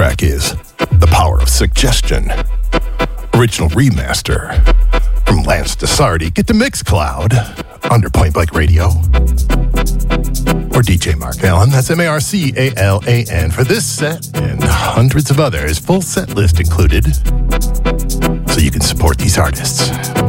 track is The Power of Suggestion. Original remaster from Lance Desardi. Get to Mixcloud under Point Blank Radio. Or DJ Mark Allen. That's MarCalan for this set and hundreds of others. Full set list included. So you can support these artists.